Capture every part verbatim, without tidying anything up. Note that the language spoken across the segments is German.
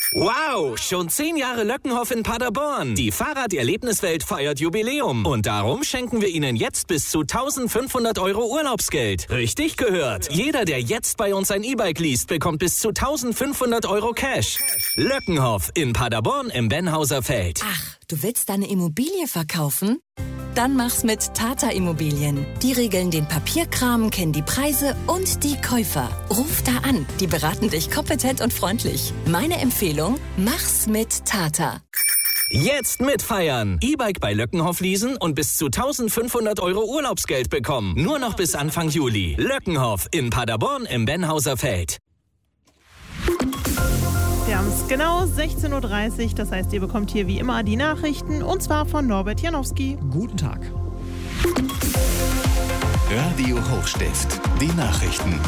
Wow, schon zehn Jahre Löckenhoff in Paderborn. Die Fahrraderlebniswelt feiert Jubiläum. Und darum schenken wir Ihnen jetzt bis zu eintausendfünfhundert Euro Urlaubsgeld. Richtig gehört. Jeder, der jetzt bei uns ein E-Bike liest, bekommt bis zu eintausendfünfhundert Euro Cash. Löckenhoff in Paderborn im Benhauser Feld. Ach, du willst deine Immobilie verkaufen? Dann mach's mit Tata Immobilien. Die regeln den Papierkram, kennen die Preise und die Käufer. Ruf da an, die beraten dich kompetent und freundlich. Meine Empfehlung, mach's mit Tata. Jetzt mitfeiern. E-Bike bei Löckenhoff leasen und bis zu eintausendfünfhundert Euro Urlaubsgeld bekommen. Nur noch bis Anfang Juli. Löckenhoff in Paderborn im Benhauser Feld. Wir haben es genau sechzehn Uhr dreißig, das heißt, ihr bekommt hier wie immer die Nachrichten, und zwar von Norbert Janowski. Guten Tag. Radio Hochstift, die Nachrichten.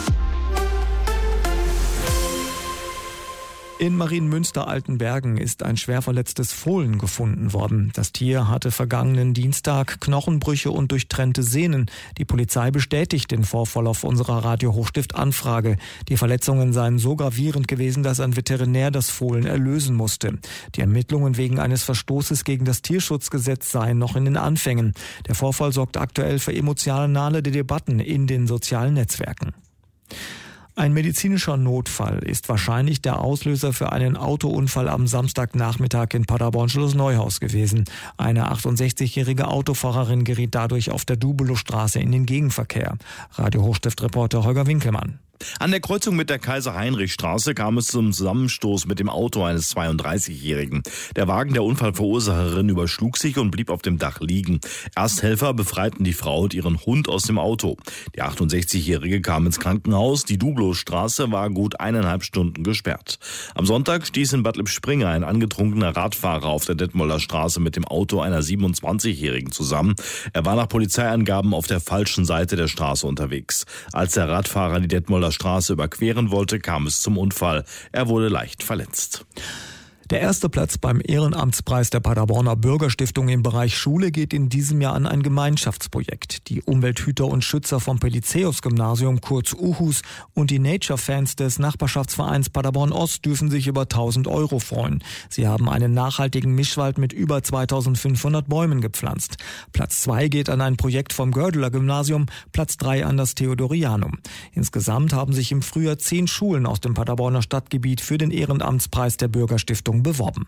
In Marienmünster-Altenbergen ist ein schwer verletztes Fohlen gefunden worden. Das Tier hatte vergangenen Dienstag Knochenbrüche und durchtrennte Sehnen. Die Polizei bestätigt den Vorfall auf unserer Radio Hochstift-Anfrage. Die Verletzungen seien so gravierend gewesen, dass ein Veterinär das Fohlen erlösen musste. Die Ermittlungen wegen eines Verstoßes gegen das Tierschutzgesetz seien noch in den Anfängen. Der Vorfall sorgt aktuell für emotionale Debatten in den sozialen Netzwerken. Ein medizinischer Notfall ist wahrscheinlich der Auslöser für einen Autounfall am Samstagnachmittag in Paderborn-Schloss Neuhaus gewesen. Eine achtundsechzigjährige Autofahrerin geriet dadurch auf der Dubelowstraße in den Gegenverkehr. Radio Hochstift-Reporter Holger Winkelmann. An der Kreuzung mit der Kaiser-Heinrich-Straße kam es zum Zusammenstoß mit dem Auto eines zweiunddreißigjährigen. Der Wagen der Unfallverursacherin überschlug sich und blieb auf dem Dach liegen. Ersthelfer befreiten die Frau und ihren Hund aus dem Auto. Die achtundsechzigjährige kam ins Krankenhaus. Die Dubelowstraße war gut eineinhalb Stunden gesperrt. Am Sonntag stieß in Bad Lippspringe ein angetrunkener Radfahrer auf der Detmolder Straße mit dem Auto einer siebenundzwanzigjährigen zusammen. Er war nach Polizeiangaben auf der falschen Seite der Straße unterwegs. Als der Radfahrer die Detmolder Straße überqueren wollte, kam es zum Unfall. Er wurde leicht verletzt. Der erste Platz beim Ehrenamtspreis der Paderborner Bürgerstiftung im Bereich Schule geht in diesem Jahr an ein Gemeinschaftsprojekt. Die Umwelthüter und Schützer vom Pelizaeus-Gymnasium, kurz Uhus, und die Nature-Fans des Nachbarschaftsvereins Paderborn Ost dürfen sich über tausend Euro freuen. Sie haben einen nachhaltigen Mischwald mit über zweitausendfünfhundert Bäumen gepflanzt. Platz zwei geht an ein Projekt vom Gördeler Gymnasium, Platz drei an das Theodorianum. Insgesamt haben sich im Frühjahr zehn Schulen aus dem Paderborner Stadtgebiet für den Ehrenamtspreis der Bürgerstiftung beworben.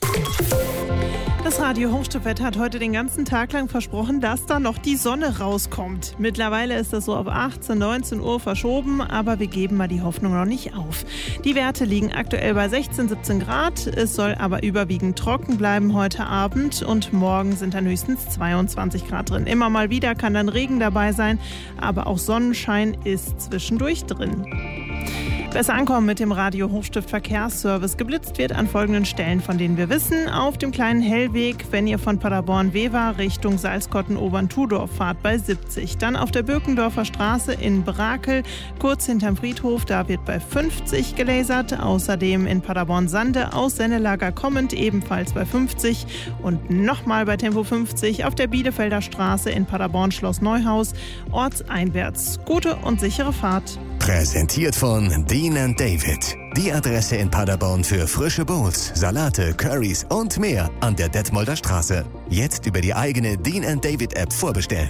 Das Radio Hochstift hat heute den ganzen Tag lang versprochen, dass da noch die Sonne rauskommt. Mittlerweile ist das so auf achtzehn, neunzehn Uhr verschoben, aber wir geben mal die Hoffnung noch nicht auf. Die Werte liegen aktuell bei sechzehn, siebzehn Grad. Es soll aber überwiegend trocken bleiben heute Abend und morgen sind dann höchstens zweiundzwanzig Grad drin. Immer mal wieder kann dann Regen dabei sein, aber auch Sonnenschein ist zwischendurch drin. Besser ankommen mit dem Radio Hochstift Verkehrsservice. Geblitzt wird an folgenden Stellen, von denen wir wissen. Auf dem kleinen Hellweg, wenn ihr von Paderborn-Wever Richtung Salzkotten-Obern-Tudorf fahrt, bei siebzig. Dann auf der Birkendorfer Straße in Brakel, kurz hinterm Friedhof, da wird bei fünfzig gelasert. Außerdem in Paderborn-Sande aus Sennelager kommend, ebenfalls bei fünfzig. Und nochmal bei Tempo fünfzig auf der Bielefelder Straße in Paderborn-Schloss Neuhaus, ortseinwärts. Gute und sichere Fahrt. Präsentiert von Dean and David. Die Adresse in Paderborn für frische Bowls, Salate, Currys und mehr an der Detmolder Straße. Jetzt über die eigene Dean and David App vorbestellen.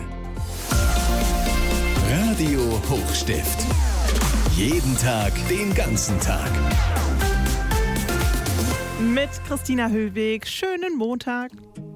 Radio Hochstift. Jeden Tag, den ganzen Tag. Mit Christina Höllweg. Schönen Montag.